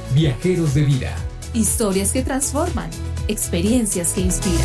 Viajeros de vida. Historias que transforman, experiencias que inspiran.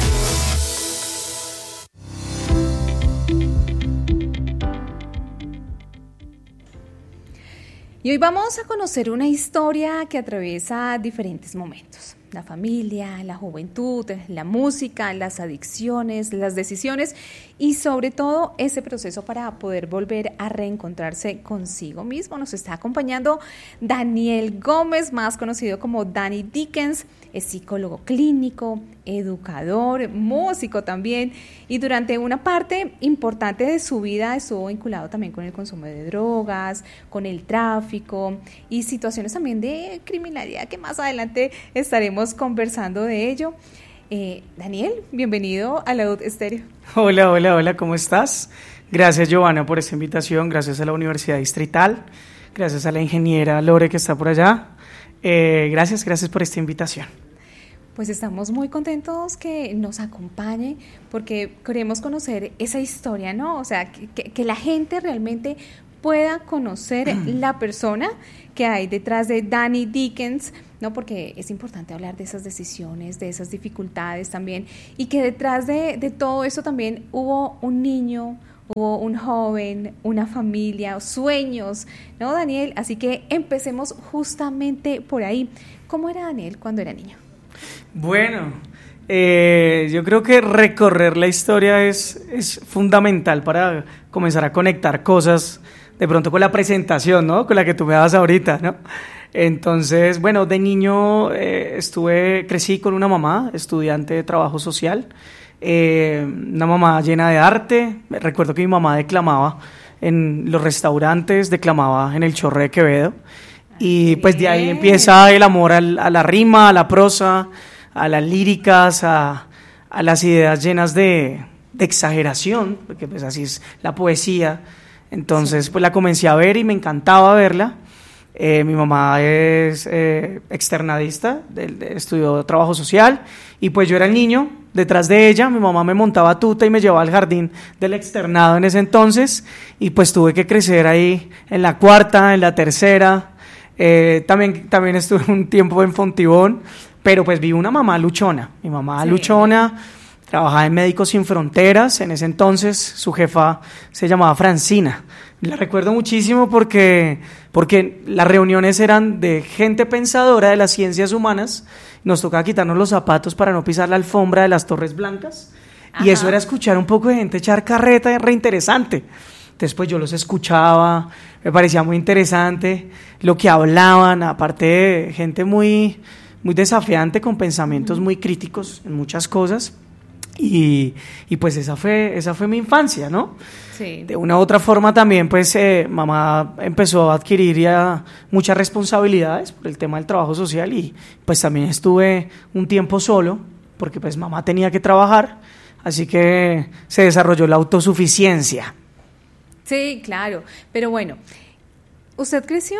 Y hoy vamos a conocer una historia que atraviesa diferentes momentos. La familia, la juventud, la música, las adicciones, las decisiones y sobre todo ese proceso para poder volver a reencontrarse consigo mismo. Nos está acompañando Daniel Gómez, más conocido como Danny Dickens. Es psicólogo clínico, educador, músico también, y durante una parte importante de su vida estuvo vinculado también con el consumo de drogas, con el tráfico y situaciones también de criminalidad que más adelante estaremos conversando de ello. Daniel, bienvenido a La UD Estéreo. Hola, ¿cómo estás? Gracias, Giovanna, por esta invitación, gracias a la Universidad Distrital, gracias a la ingeniera Lore que está por allá, gracias por esta invitación. Pues estamos muy contentos que nos acompañe porque queremos conocer esa historia, ¿no? O sea, que la gente realmente pueda conocer la persona que hay detrás de Danny Dickens, ¿no? Porque es importante hablar de esas decisiones, de esas dificultades también, y que detrás de todo eso también hubo un niño, hubo un joven, una familia, sueños, ¿no, Daniel? Así que empecemos justamente por ahí. ¿Cómo era Daniel cuando era niño? Bueno, yo creo que recorrer la historia es fundamental para comenzar a conectar cosas de pronto con la presentación, ¿no? Con la que tú me das ahorita, ¿no? Entonces, bueno, de niño crecí con una mamá, estudiante de trabajo social, una mamá llena de arte. Recuerdo que mi mamá declamaba en los restaurantes, declamaba en el Chorro de Quevedo, y pues de ahí empieza el amor a la rima, a la prosa, a las líricas, a las ideas llenas de exageración, porque pues así es la poesía. Entonces pues la comencé a ver y me encantaba verla. Mi mamá es externadista, estudió trabajo social, y pues yo era el niño detrás de ella. Mi mamá me montaba tuta y me llevaba al jardín del externado en ese entonces, y pues tuve que crecer ahí en la cuarta, en la tercera. También estuve un tiempo en Fontibón, pero pues vi una mamá luchona. Mi mamá luchona, trabajaba en Médicos Sin Fronteras. En ese entonces su jefa se llamaba Francina. La recuerdo muchísimo porque las reuniones eran de gente pensadora de las ciencias humanas. Nos tocaba quitarnos los zapatos para no pisar la alfombra de las Torres Blancas. Ajá. Y eso era escuchar un poco de gente echar carreta, re interesante. Entonces pues yo los escuchaba, me parecía muy interesante lo que hablaban, aparte de gente muy desafiante, con pensamientos muy críticos en muchas cosas. Y pues esa fue mi infancia, ¿no? Sí. De una u otra forma también pues mamá empezó a adquirir ya muchas responsabilidades por el tema del trabajo social, y pues también estuve un tiempo solo porque pues mamá tenía que trabajar, así que se desarrolló la autosuficiencia. Sí, claro, pero bueno, usted creció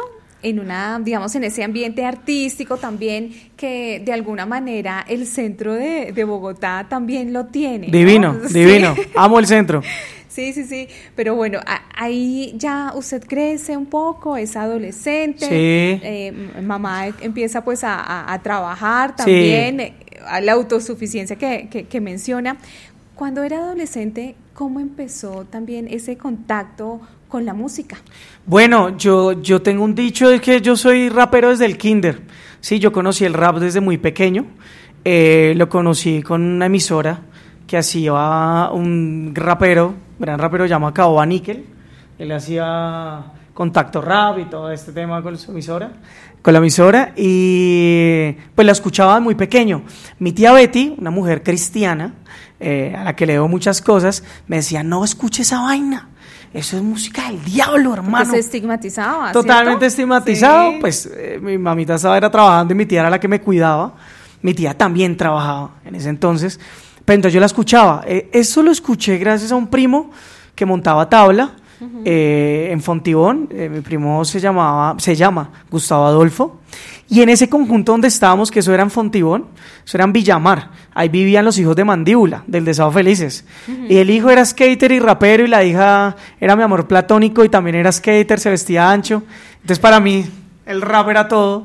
en ese ambiente artístico también, que de alguna manera el centro de Bogotá también lo tiene, ¿no? Divino, amo el centro. Sí, pero bueno, ahí ya usted crece un poco, es adolescente, sí. Mamá empieza pues a trabajar también, sí. A la autosuficiencia que menciona. Cuando era adolescente, ¿cómo empezó también ese contacto con la música? Bueno, yo tengo un dicho de que yo soy rapero desde el kinder. Sí, yo conocí el rap desde muy pequeño. Lo conocí con una emisora que hacía un gran rapero llamado Caoba Níquel. Él hacía Contacto Rap y todo este tema con la emisora, y pues la escuchaba muy pequeño. Mi tía Betty, una mujer cristiana, a la que leo muchas cosas, me decía: no escuche esa vaina, eso es música del diablo, hermano. Porque se estigmatizaba, totalmente, ¿cierto? Estigmatizado, sí. Pues mi mamita estaba trabajando y mi tía era la que me cuidaba. Mi tía también trabajaba en ese entonces, pero entonces yo la escuchaba. Eso lo escuché gracias a un primo que montaba tabla. Uh-huh. En Fontibón. Mi primo se llama Gustavo Adolfo, y en ese conjunto donde estábamos, que eso era en Fontibón, eso era en Villamar, ahí vivían los hijos de Mandíbula, del Desao Felices. Uh-huh. Y el hijo era skater y rapero, y la hija era mi amor platónico y también era skater, se vestía ancho. Entonces para mí el rap era todo.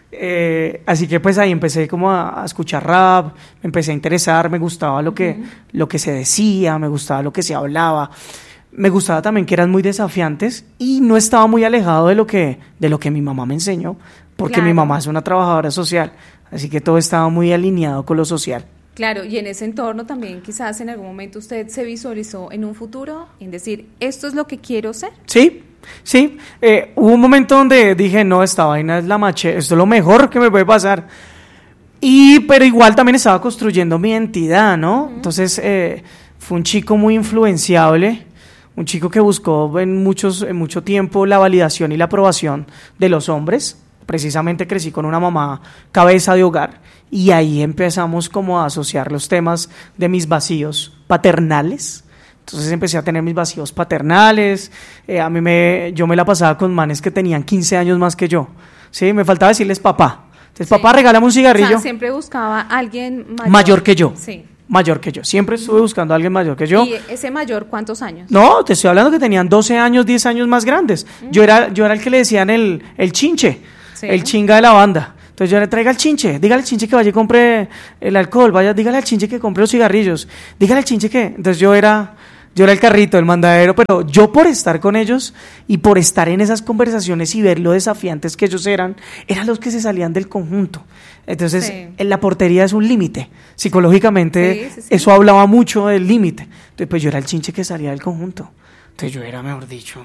Así que pues ahí empecé como a escuchar rap, me empecé a interesar, me gustaba lo que se decía, me gustaba lo que se hablaba, me gustaba también que eran muy desafiantes y no estaba muy alejado de lo que mi mamá me enseñó, porque Claro. mi mamá es una trabajadora social, así que todo estaba muy alineado con lo social. Claro, y en ese entorno también quizás en algún momento usted se visualizó en un futuro, en decir, esto es lo que quiero ser. Sí, sí, hubo un momento donde dije, no, esta vaina es la mache, esto es lo mejor que me puede pasar. Pero igual también estaba construyendo mi identidad, ¿no? Entonces, fue un chico muy influenciable, un chico que buscó en mucho tiempo la validación y la aprobación de los hombres. Precisamente crecí con una mamá cabeza de hogar y ahí empezamos como a asociar los temas de mis vacíos paternales. Entonces empecé a tener mis vacíos paternales, yo me la pasaba con manes que tenían 15 años más que yo, ¿sí? Me faltaba decirles papá. Entonces, Sí. papá, regálame un cigarrillo. O sea, siempre buscaba a alguien Mayor que yo. Sí. Mayor que yo. Siempre estuve buscando a alguien mayor que yo. ¿Y ese mayor cuántos años? No, te estoy hablando que tenían 12 años, 10 años más grandes. Yo era el que le decían el chinche, Sí. el chinga de la banda. Entonces yo le traiga al chinche, dígale al chinche que vaya y compre el alcohol, dígale al chinche que compre los cigarrillos, dígale al chinche que... Entonces yo era el carrito, el mandadero, pero yo por estar con ellos y por estar en esas conversaciones y ver lo desafiantes que ellos eran los que se salían del conjunto. Entonces, Sí. la portería es un límite. Psicológicamente, Sí. eso hablaba mucho del límite. Entonces, pues yo era el chinche que salía del conjunto. Entonces yo era, mejor dicho,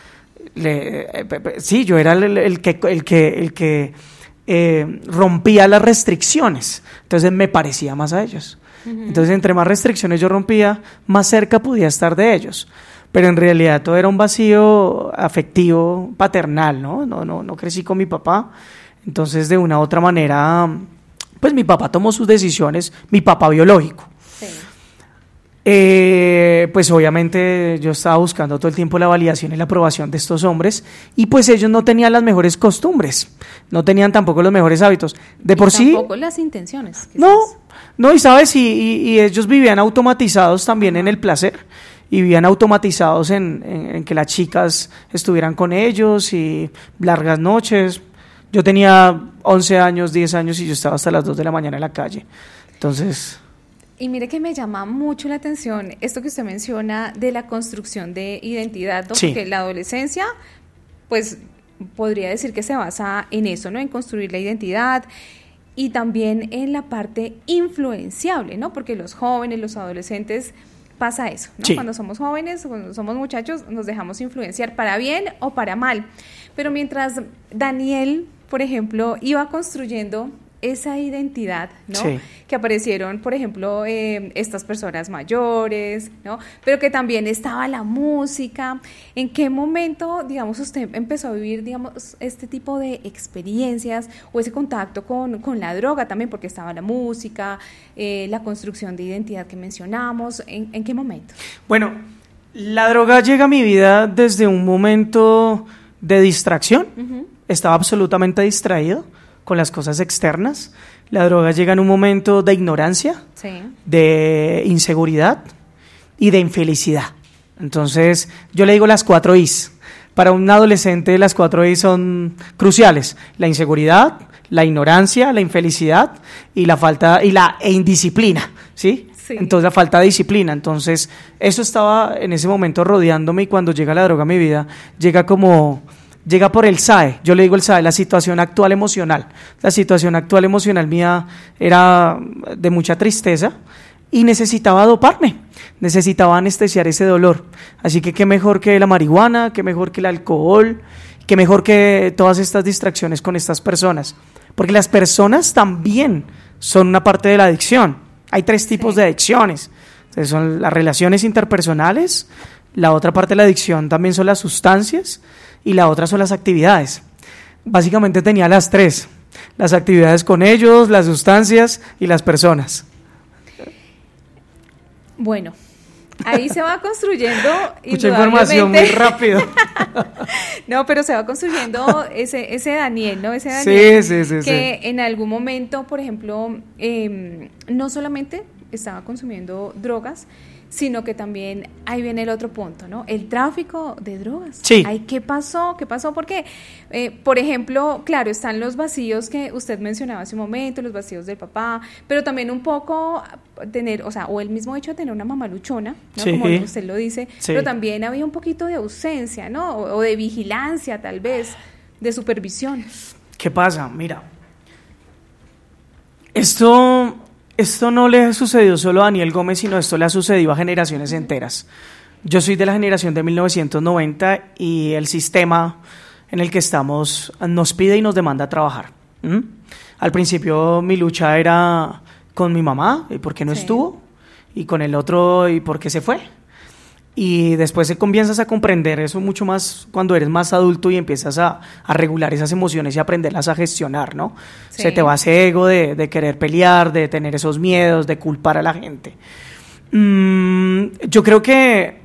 sí, yo era el que rompía las restricciones. Entonces me parecía más a ellos. Entonces, entre más restricciones yo rompía, más cerca podía estar de ellos. Pero en realidad todo era un vacío afectivo paternal, ¿no? No crecí con mi papá. Entonces, de una u otra manera, pues mi papá tomó sus decisiones, mi papá biológico. Sí. Pues obviamente yo estaba buscando todo el tiempo la validación y la aprobación de estos hombres y pues ellos no tenían las mejores costumbres, no tenían tampoco los mejores hábitos. De por sí... Tampoco las intenciones. Quizás. No, y sabes, y ellos vivían automatizados también en el placer, y vivían automatizados en que las chicas estuvieran con ellos y largas noches. Yo tenía 11 años, 10 años y yo estaba hasta las 2 de la mañana en la calle. Entonces... Y mire que me llama mucho la atención esto que usted menciona de la construcción de identidad, ¿no? Sí. Porque la adolescencia, pues podría decir que se basa en eso, ¿no? En construir la identidad y también en la parte influenciable, ¿no? Porque los jóvenes, los adolescentes, pasa eso, ¿no? Sí. Cuando somos jóvenes, cuando somos muchachos, nos dejamos influenciar para bien o para mal. Pero mientras Daniel, por ejemplo, iba construyendo esa identidad, ¿no? Sí. Que aparecieron, por ejemplo, estas personas mayores, ¿no? Pero que también estaba la música. ¿En qué momento, digamos, usted empezó a vivir, digamos, este tipo de experiencias o ese contacto con la droga también? Porque estaba la música, la construcción de identidad que mencionamos. ¿En qué momento? Bueno, la droga llega a mi vida desde un momento de distracción. Estaba absolutamente distraído con las cosas externas. La droga llega en un momento de ignorancia, Sí. de inseguridad y de infelicidad. Entonces, yo le digo las 4 Is. Para un adolescente, las 4 Is son cruciales: la inseguridad, la ignorancia, la infelicidad y la indisciplina, ¿sí? Sí. Entonces, la falta de disciplina. Entonces, eso estaba en ese momento rodeándome, y cuando llega la droga a mi vida, llega por el SAE. Yo le digo el SAE, la situación actual emocional. La situación actual emocional mía era de mucha tristeza y necesitaba doparme, necesitaba anestesiar ese dolor. Así que qué mejor que la marihuana, qué mejor que el alcohol, qué mejor que todas estas distracciones con estas personas. Porque las personas también son una parte de la adicción. Hay 3 tipos de adicciones. Entonces, son las relaciones interpersonales, la otra parte de la adicción también son las sustancias, y la otra son las actividades. Básicamente tenía las 3: las actividades con ellos, las sustancias y las personas. Bueno, ahí se va construyendo Mucha información muy rápido. No, pero se va construyendo ese Daniel, ¿no? Ese Daniel Sí. que en algún momento, por ejemplo, no solamente estaba consumiendo drogas, sino que también ahí viene el otro punto, ¿no? El tráfico de drogas. Sí. Ay, ¿qué pasó? ¿Qué pasó? Porque, por ejemplo, claro, están los vacíos que usted mencionaba hace un momento, los vacíos del papá, pero también un poco tener, o sea, o el mismo hecho de tener una mamá luchona, ¿no? Sí. Como usted lo dice, Sí. pero también había un poquito de ausencia, ¿no? O de vigilancia, tal vez, de supervisión. ¿Qué pasa? Mira, esto no le sucedió solo a Daniel Gómez, sino esto le ha sucedido a generaciones enteras. Yo soy de la generación de 1990 y el sistema en el que estamos nos pide y nos demanda trabajar. Al principio mi lucha era con mi mamá, ¿y por qué no estuvo? Y con el otro, ¿y por qué se fue? Y después comienzas a comprender eso mucho más cuando eres más adulto y empiezas a regular esas emociones y aprenderlas a gestionar, ¿no? Sí. Se te va ese ego de querer pelear, de tener esos miedos, de culpar a la gente. Yo creo que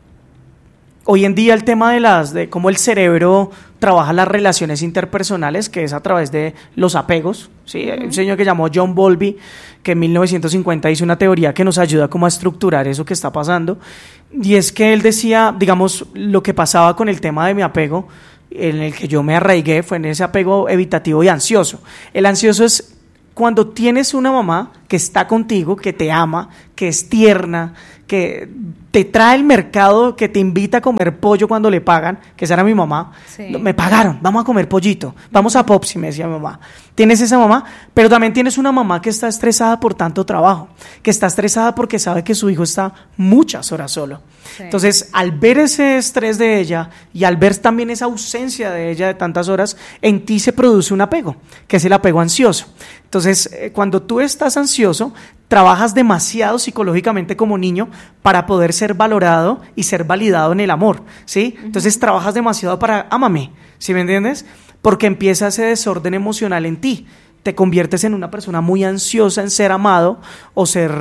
hoy en día el tema de cómo el cerebro trabaja las relaciones interpersonales, que es a través de los apegos, ¿sí? Hay un señor que llamó John Bowlby, que en 1950 hizo una teoría que nos ayuda como a estructurar eso que está pasando, y es que él decía, digamos, lo que pasaba con el tema de mi apego, en el que yo me arraigué, fue en ese apego evitativo y ansioso. El ansioso es cuando tienes una mamá que está contigo, que te ama, que es tierna, que te trae el mercado, que te invita a comer pollo cuando le pagan, que esa era mi mamá. Sí. Me pagaron, vamos a comer pollito, vamos a Popsi, me decía mi mamá. Tienes esa mamá, pero también tienes una mamá que está estresada por tanto trabajo, que está estresada porque sabe que su hijo está muchas horas solo. Sí. Entonces, al ver ese estrés de ella y al ver también esa ausencia de ella de tantas horas, en ti se produce un apego, que es el apego ansioso. Entonces, cuando tú estás ansioso, trabajas demasiado psicológicamente como niño para poder ser valorado y ser validado en el amor, ¿sí? Entonces trabajas demasiado para ámame, ¿sí me entiendes? Porque empieza ese desorden emocional en ti, te conviertes en una persona muy ansiosa en ser amado o ser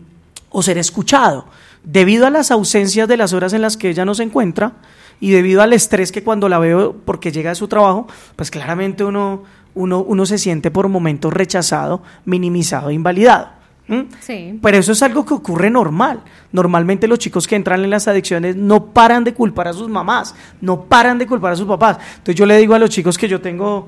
escuchado, debido a las ausencias de las horas en las que ella no se encuentra y debido al estrés que cuando la veo porque llega de su trabajo, pues claramente uno se siente por momentos rechazado, minimizado, invalidado. Sí. Pero eso es algo que ocurre normal. Normalmente los chicos que entran en las adicciones no paran de culpar a sus mamás, no paran de culpar a sus papás. Entonces yo le digo a los chicos que yo tengo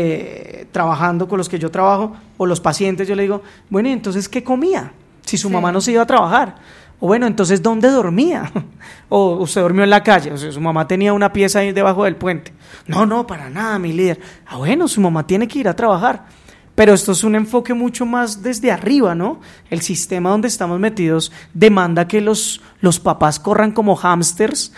trabajando, con los que yo trabajo, o los pacientes, yo le digo, bueno, ¿y entonces qué comía? Si su mamá no se iba a trabajar. O bueno, entonces ¿dónde dormía? O usted durmió en la calle, o sea, su mamá tenía una pieza ahí debajo del puente. No, para nada, mi líder. Bueno, su mamá tiene que ir a trabajar. Pero esto es un enfoque mucho más desde arriba, ¿no? El sistema donde estamos metidos demanda que los papás corran como hámsters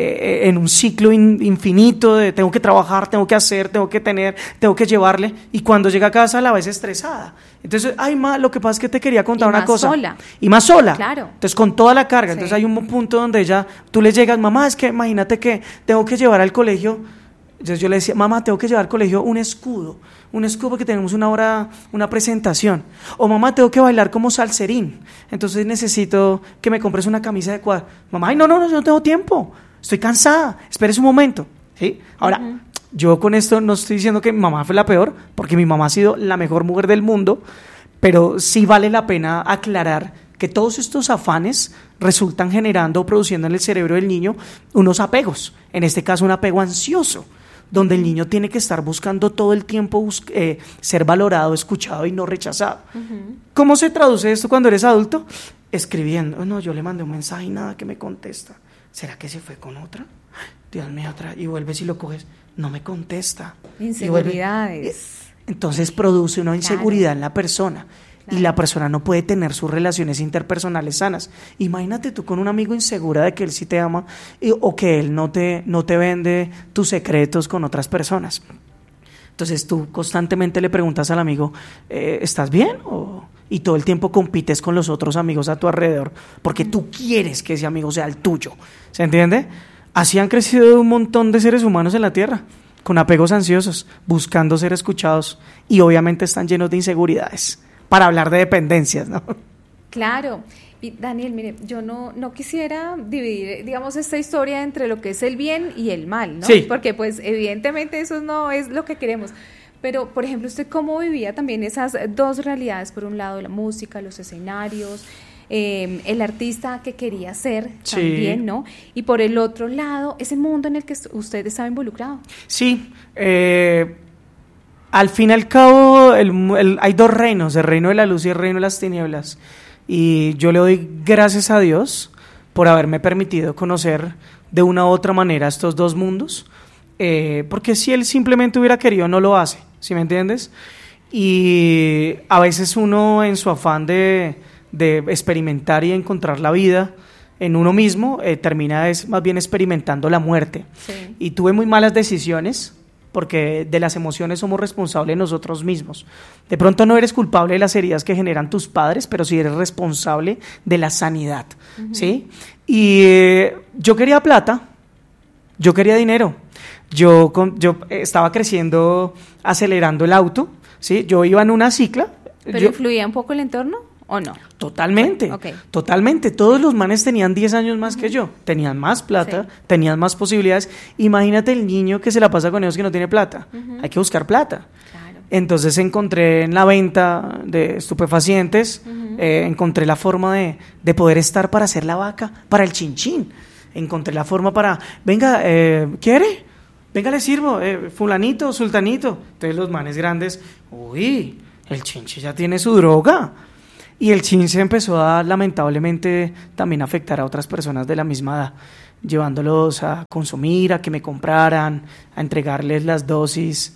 en un ciclo infinito de tengo que trabajar, tengo que hacer, tengo que tener, tengo que llevarle, y cuando llega a casa la ves estresada. Entonces, lo que pasa es que te quería contar una cosa. Y más sola. Claro. Entonces, con toda la carga. Sí. Entonces, hay un punto donde tú le llegas, mamá, es que imagínate que tengo que llevar al colegio. Entonces yo le decía, mamá, tengo que llevar al colegio un escudo porque tenemos una presentación. O mamá, tengo que bailar como salserín, entonces necesito que me compres una camisa de cuadro. Mamá, no, yo no tengo tiempo, estoy cansada, espérese un momento. ¿Sí? Ahora, yo con esto no estoy diciendo que mi mamá fue la peor, porque mi mamá ha sido la mejor mujer del mundo, pero sí vale la pena aclarar que todos estos afanes resultan generando o produciendo en el cerebro del niño unos apegos, en este caso un apego ansioso, donde el niño tiene que estar buscando todo el tiempo ser valorado, escuchado y no rechazado. ¿Cómo se traduce esto cuando eres adulto? Escribiendo. No, yo le mandé un mensaje y nada que me contesta. ¿Será que se fue con otra? Dios mío, otra. Y vuelves y lo coges. No me contesta. Inseguridades. Entonces produce una inseguridad en la persona. Y la persona no puede tener sus relaciones interpersonales sanas. Imagínate tú con un amigo insegura de que él sí te ama o que él no te vende tus secretos con otras personas. Entonces tú constantemente le preguntas al amigo, ¿estás bien? Y todo el tiempo compites con los otros amigos a tu alrededor porque tú quieres que ese amigo sea el tuyo. ¿Se entiende? Así han crecido un montón de seres humanos en la Tierra, con apegos ansiosos, buscando ser escuchados, y obviamente están llenos de inseguridades. Para hablar de dependencias, ¿no? Claro. Y Daniel, mire, yo no quisiera dividir, digamos, esta historia entre lo que es el bien y el mal, ¿no? Sí. Porque, pues, evidentemente eso no es lo que queremos. Pero, por ejemplo, ¿usted cómo vivía también esas dos realidades? Por un lado, la música, los escenarios, el artista que quería ser también, ¿no? Y por el otro lado, ese mundo en el que usted estaba involucrado. Sí, al fin y al cabo hay dos reinos, el reino de la luz y el reino de las tinieblas. Y yo le doy gracias a Dios por haberme permitido conocer de una u otra manera estos dos mundos, porque si Él simplemente hubiera querido, no lo hace, ¿sí me entiendes? Y a veces uno en su afán de experimentar y encontrar la vida en uno mismo, termina más bien experimentando la muerte. Sí. Y tuve muy malas decisiones, porque de las emociones somos responsables nosotros mismos. De pronto no eres culpable de las heridas que generan tus padres, pero sí eres responsable de la sanidad, ¿sí? Y yo quería plata, yo quería dinero, yo estaba creciendo, acelerando el auto, ¿sí? Yo iba en una cicla. ¿Pero influía un poco el entorno o no? Totalmente, Okay. Totalmente. Todos los manes tenían 10 años más que yo, tenían más plata, Sí. tenían más posibilidades. Imagínate el niño que se la pasa con ellos que no tiene plata. Hay que buscar plata. Claro. Entonces encontré en la venta de estupefacientes, encontré la forma de poder estar para hacer la vaca, para el chinchín. Encontré la forma para, venga, ¿quiere? Venga, le sirvo, fulanito, sultanito. Entonces los manes grandes, uy, el chinche ya tiene su droga. Y el chin se empezó a, lamentablemente, también afectar a otras personas de la misma edad, llevándolos a consumir, a que me compraran, a entregarles las dosis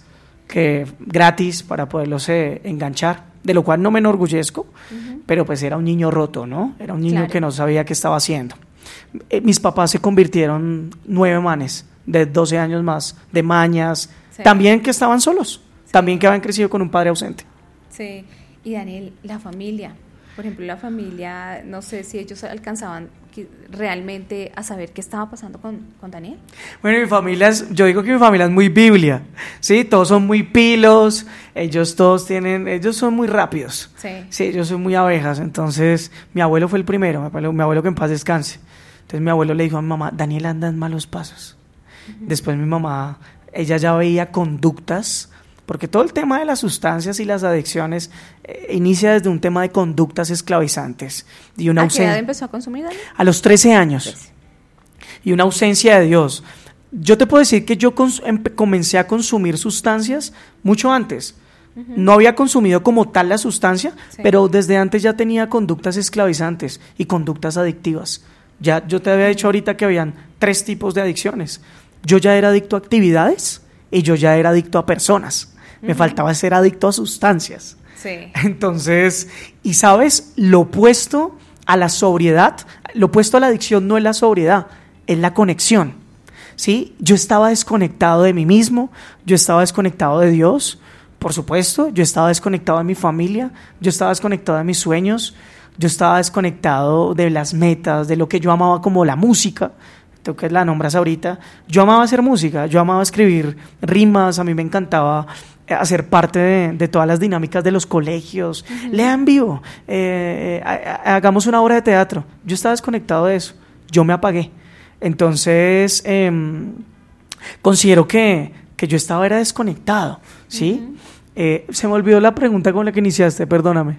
gratis para poderlos enganchar, de lo cual no me enorgullezco, pero pues era un niño roto, ¿no? Era un niño Claro. que no sabía qué estaba haciendo. Mis papás se convirtieron 9 manes de 12 años más, de mañas, Sí. también que estaban solos, también que habían crecido con un padre ausente. Sí. Y Daniel, la familia. Por ejemplo, la familia, no sé si ellos alcanzaban realmente a saber qué estaba pasando con Daniel. Bueno, yo digo que mi familia es muy Biblia, ¿sí? Todos son muy pilos, ellos son muy rápidos. Sí, ellos son muy abejas. Entonces, mi abuelo fue el primero, mi abuelo que en paz descanse. Entonces, mi abuelo le dijo a mi mamá, Daniel anda en malos pasos. Después mi mamá, ella ya veía conductas, porque todo el tema de las sustancias y las adicciones inicia desde un tema de conductas esclavizantes. Y una ¿A qué edad empezó a consumir, Daniel? A los 13 años. Y una ausencia de Dios. Yo te puedo decir que yo comencé a consumir sustancias mucho antes. No había consumido como tal la sustancia, pero desde antes ya tenía conductas esclavizantes y conductas adictivas. Ya yo te había dicho ahorita que habían 3 tipos de adicciones. Yo ya era adicto a actividades y yo ya era adicto a personas. Me faltaba ser adicto a sustancias. Sí. Entonces, y sabes, lo opuesto a la sobriedad, lo opuesto a la adicción no es la sobriedad, es la conexión. ¿Sí? Yo estaba desconectado de mí mismo, yo estaba desconectado de Dios, por supuesto, yo estaba desconectado de mi familia, yo estaba desconectado de mis sueños, yo estaba desconectado de las metas, de lo que yo amaba como la música. Tú que la nombras ahorita, yo amaba hacer música, yo amaba escribir rimas, a mí me encantaba hacer parte de todas las dinámicas de los colegios, lea en vivo, hagamos una obra de teatro. Yo estaba desconectado de eso, yo me apagué. Entonces, considero que yo era desconectado, ¿sí? Se me olvidó la pregunta con la que iniciaste, perdóname.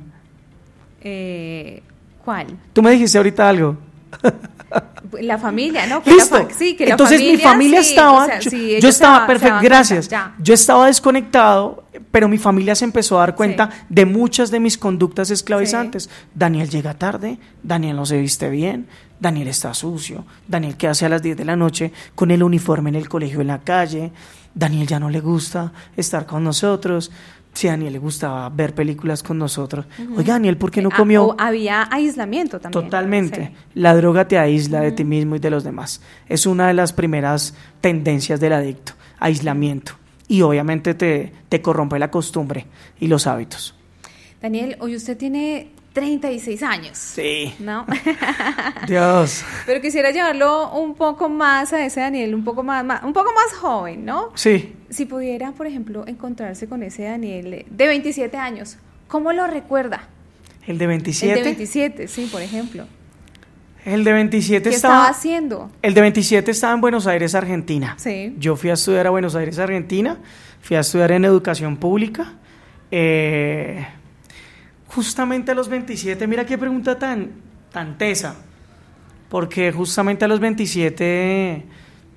¿Cuál? Tú me dijiste ahorita algo. La familia, ¿no? Listo. Que la entonces familia, mi familia sí, estaba, o sea, sí, yo estaba, perfecto, cuenta, gracias. ya. Yo estaba desconectado, pero mi familia se empezó a dar cuenta de muchas de mis conductas esclavizantes. Daniel llega tarde, Daniel no se viste bien, Daniel está sucio, Daniel qué hace a las 10 de la noche con el uniforme en el colegio en la calle, Daniel ya no le gusta estar con nosotros. Si a Daniel le gustaba ver películas con nosotros. Oiga, Daniel, ¿por qué no comió? O había aislamiento también. Totalmente. Sí. La droga te aísla de ti mismo y de los demás. Es una de las primeras tendencias del adicto, aislamiento. Y obviamente te corrompe la costumbre y los hábitos. Daniel, hoy usted tiene 36 años. Sí. ¿No? Dios. Pero quisiera llevarlo un poco más a ese Daniel, un poco más joven, ¿no? Sí. Si pudiera, por ejemplo, encontrarse con ese Daniel de 27 años, ¿cómo lo recuerda? ¿El de 27? El de 27, sí, por ejemplo. El de 27 ¿Qué estaba haciendo? El de 27 estaba en Buenos Aires, Argentina. Sí. Yo fui a estudiar a Buenos Aires, Argentina. Fui a estudiar en educación pública. Justamente a los 27, mira qué pregunta tan tan tesa, porque justamente a los 27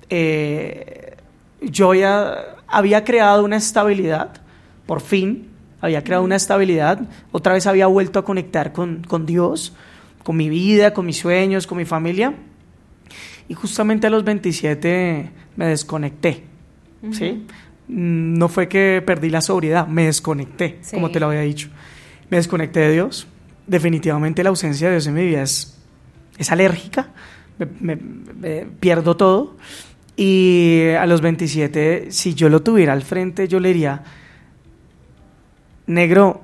yo ya había creado una estabilidad, por fin, había creado una estabilidad, otra vez había vuelto a conectar con Dios, con mi vida, con mis sueños, con mi familia, y justamente a los 27 me desconecté, ¿sí? No fue que perdí la sobriedad, me desconecté, sí, como te lo había dicho. Me desconecté de Dios. Definitivamente la ausencia de Dios en mi vida es alérgica, me pierdo todo. Y a los 27, si yo lo tuviera al frente, yo le diría: negro,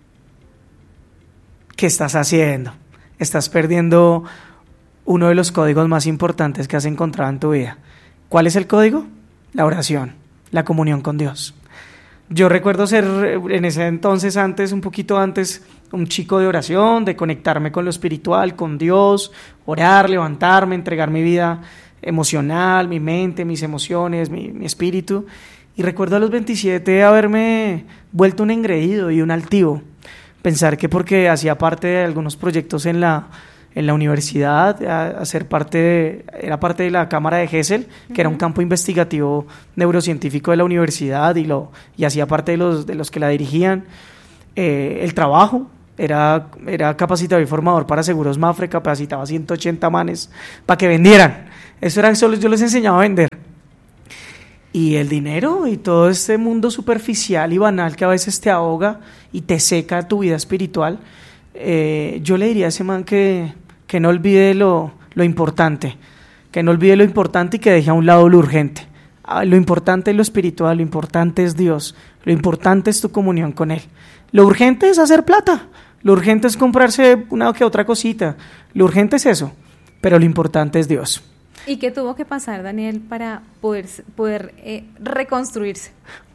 ¿qué estás haciendo? Estás perdiendo uno de los códigos más importantes que has encontrado en tu vida. ¿Cuál es el código? La oración, la comunión con Dios. Yo recuerdo ser en ese entonces, un poquito antes, un chico de oración, de conectarme con lo espiritual, con Dios, orar, levantarme, entregar mi vida emocional, mi mente, mis emociones, mi espíritu. Y recuerdo a los 27 haberme vuelto un engreído y un altivo. Pensar que porque hacía parte de algunos proyectos en la universidad, era parte de la Cámara de Gesell, que era un campo investigativo neurocientífico de la universidad, y hacía parte de los que la dirigían. El trabajo era capacitador y formador para Seguros Mafre, capacitaba 180 manes para que vendieran. Eso era solo, yo les enseñaba a vender. Y el dinero y todo este mundo superficial y banal que a veces te ahoga y te seca tu vida espiritual, yo le diría a ese man que no olvide lo importante, que no olvide lo importante y que deje a un lado lo urgente. Lo importante es lo espiritual, lo importante es Dios, lo importante es tu comunión con Él. Lo urgente es hacer plata, lo urgente es comprarse una que otra cosita, lo urgente es eso, pero lo importante es Dios. ¿Y qué tuvo que pasar, Daniel, para poder reconstruirse?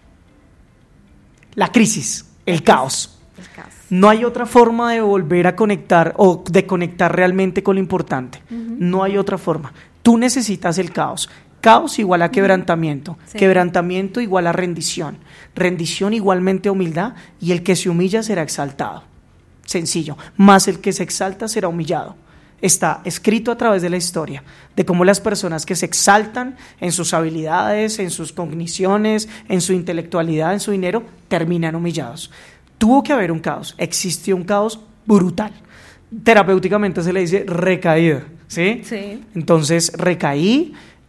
La crisis, el caos. No hay otra forma de volver a conectar o de conectar realmente con lo importante. No hay otra forma. Tú necesitas el caos. Caos igual a quebrantamiento. Sí. Quebrantamiento igual a rendición. Rendición igualmente a humildad. Y el que se humilla será exaltado. Sencillo. Más el que se exalta será humillado. Está escrito a través de la historia, de cómo las personas que se exaltan en sus habilidades, en sus cogniciones, en su intelectualidad, en su dinero, terminan humillados. Tuvo que haber un caos, existió un caos brutal. Terapéuticamente se le dice recaída, ¿sí? Sí. Entonces recaí,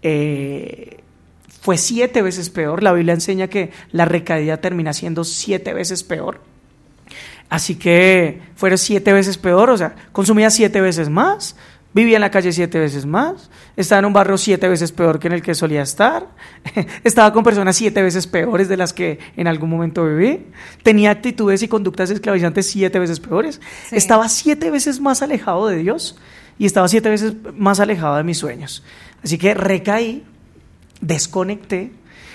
fue 7 veces peor. La Biblia enseña que la recaída termina siendo 7 veces peor. Así que fueron 7 veces peor, o sea, consumía 7 veces más, vivía en la calle 7 veces más, estaba en un barrio 7 veces peor que en el que solía estar, estaba con personas 7 veces peores de las que en algún momento viví, tenía actitudes y conductas esclavizantes 7 veces peores, sí. Estaba 7 veces más alejado de Dios y estaba 7 veces más alejado de mis sueños. Así que recaí, desconecté,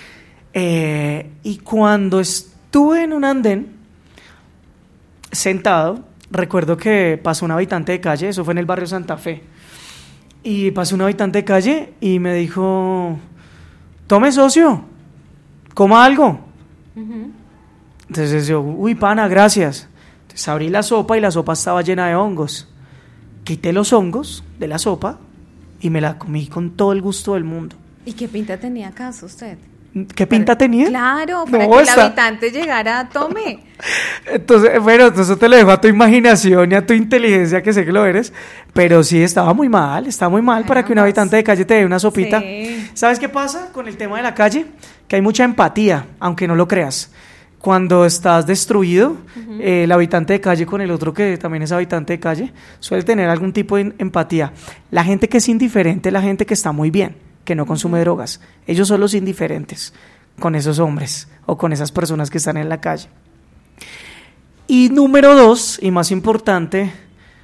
y cuando estuve en un andén, sentado, recuerdo que pasó un habitante de calle, eso fue en el barrio Santa Fe, y pasó un habitante de calle y me dijo: tome, socio, coma algo. Entonces yo, uy, pana, gracias. Entonces abrí la sopa y la sopa estaba llena de hongos. Quité los hongos de la sopa y me la comí con todo el gusto del mundo. ¿Y qué pinta tenía acaso usted? ¿Qué pinta tenía? Claro, para que el habitante llegara, tome. Entonces, bueno, eso te lo dejo a tu imaginación y a tu inteligencia, que sé que lo eres, pero sí, estaba muy mal para que un habitante de calle te dé una sopita. Sí. ¿Sabes qué pasa con el tema de la calle? Que hay mucha empatía, aunque no lo creas. Cuando estás destruido, el habitante de calle con el otro que también es habitante de calle, suele tener algún tipo de empatía. La gente que es indiferente, la gente que está muy bien, que no consume drogas, ellos son los indiferentes con esos hombres o con esas personas que están en la calle. Y número 2, y más importante,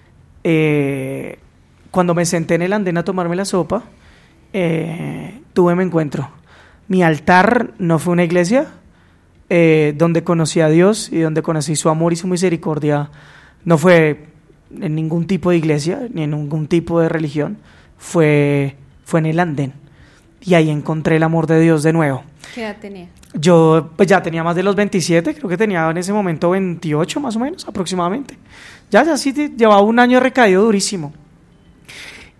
cuando me senté en el andén a tomarme la sopa, tuve mi encuentro. Mi altar no fue una iglesia, donde conocí a Dios y donde conocí su amor y su misericordia, no fue en ningún tipo de iglesia ni en ningún tipo de religión, fue en el andén. Y ahí encontré el amor de Dios de nuevo. ¿Qué edad tenía? Yo pues ya tenía más de los 27, creo que tenía en ese momento 28 más o menos aproximadamente. Ya sí llevaba un año recaído durísimo.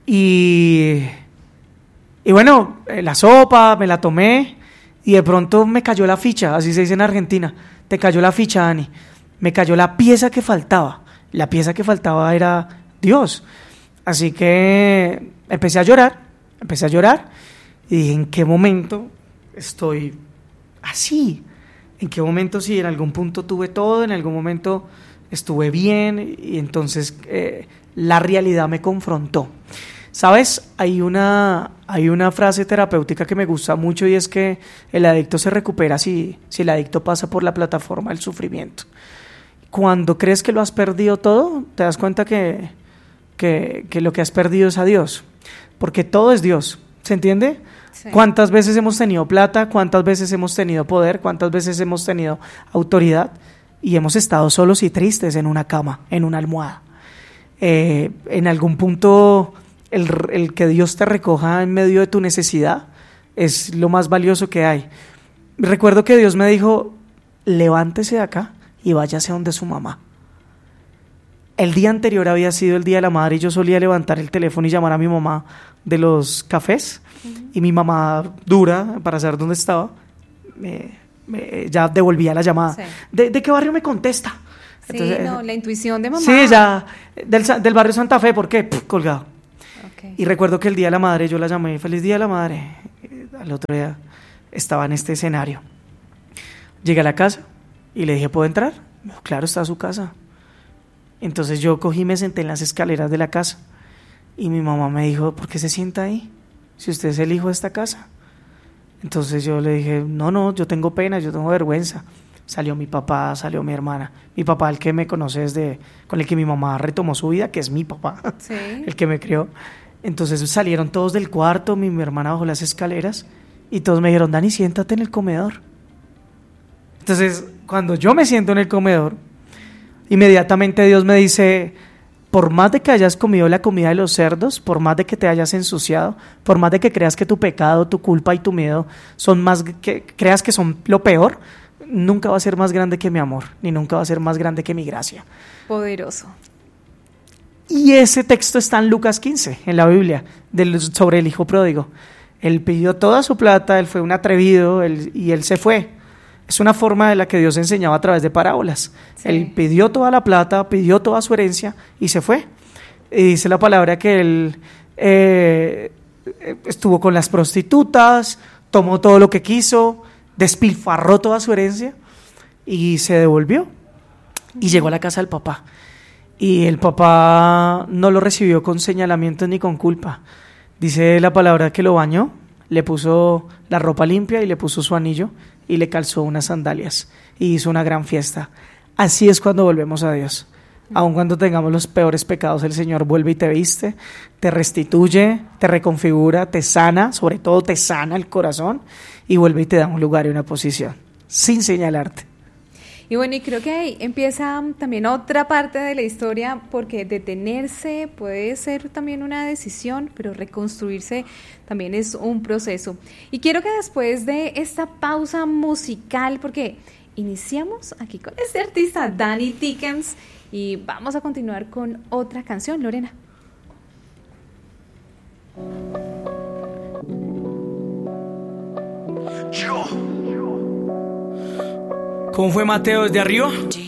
Y bueno, la sopa me la tomé y de pronto me cayó la ficha, así se dice en Argentina. Te cayó la ficha, Dani. Me cayó la pieza que faltaba. La pieza que faltaba era Dios. Así que empecé a llorar y dije, ¿en qué momento estoy así? ¿En qué momento sí? En algún punto tuve todo, en algún momento estuve bien y entonces la realidad me confrontó. ¿Sabes? Hay una frase terapéutica que me gusta mucho y es que el adicto se recupera si el adicto pasa por la plataforma del sufrimiento. Cuando crees que lo has perdido todo, te das cuenta que lo que has perdido es a Dios, porque todo es Dios, ¿se entiende? Sí. ¿Cuántas veces hemos tenido plata? ¿Cuántas veces hemos tenido poder? ¿Cuántas veces hemos tenido autoridad? Y hemos estado solos y tristes en una cama, en una almohada. En algún punto, el que Dios te recoja en medio de tu necesidad es lo más valioso que hay. Recuerdo que Dios me dijo, levántese de acá y váyase a donde su mamá. El día anterior había sido el Día de la Madre y yo solía levantar el teléfono y llamar a mi mamá de los cafés. Y mi mamá, dura para saber dónde estaba, ya devolvía la llamada. Sí. ¿De qué barrio me contesta? Sí, entonces, la intuición de mamá. Sí, ya, del barrio Santa Fe, ¿por qué? Colgado. Okay. Y recuerdo que el Día de la Madre yo la llamé, feliz Día de la Madre. Al otro día estaba en este escenario. Llegué a la casa y le dije, ¿puedo entrar? Me dijo, claro, está a su casa. Entonces yo cogí y me senté en las escaleras de la casa y mi mamá me dijo, ¿por qué se sienta ahí? Si usted es el hijo de esta casa. Entonces yo le dije, no, yo tengo pena, yo tengo vergüenza. Salió mi papá, salió mi hermana. Mi papá, el que me conoce con el que mi mamá retomó su vida, que es mi papá, ¿sí? El que me crió. Entonces salieron todos del cuarto, mi hermana bajó las escaleras y todos me dijeron, Dani, siéntate en el comedor. Entonces, cuando yo me siento en el comedor, inmediatamente Dios me dice, por más de que hayas comido la comida de los cerdos, por más de que te hayas ensuciado, por más de que creas que tu pecado, tu culpa y tu miedo creas que son lo peor, nunca va a ser más grande que mi amor, ni nunca va a ser más grande que mi gracia. Poderoso. Y ese texto está en Lucas 15, en la Biblia, sobre el hijo pródigo. Él pidió toda su plata, él fue un atrevido y él se fue. Es una forma de la que Dios enseñaba a través de parábolas. Sí. Él pidió toda la plata, pidió toda su herencia y se fue. Y dice la palabra que él estuvo con las prostitutas, tomó todo lo que quiso, despilfarró toda su herencia y se devolvió. Y llegó a la casa del papá. Y el papá no lo recibió con señalamientos ni con culpa. Dice la palabra que lo bañó, le puso la ropa limpia y le puso su anillo y le calzó unas sandalias y hizo una gran fiesta. Así es cuando volvemos a Dios. Aun cuando tengamos los peores pecados, el Señor vuelve y te viste, te restituye, te reconfigura, te sana, sobre todo te sana el corazón y vuelve y te da un lugar y una posición, sin señalarte. Y bueno, y creo que ahí empieza también otra parte de la historia, porque detenerse puede ser también una decisión, pero reconstruirse también es un proceso. Y quiero que después de esta pausa musical, porque iniciamos aquí con este artista, Danny Dickens, y vamos a continuar con otra canción, Lorena. ¿Cómo fue Mateo desde arriba?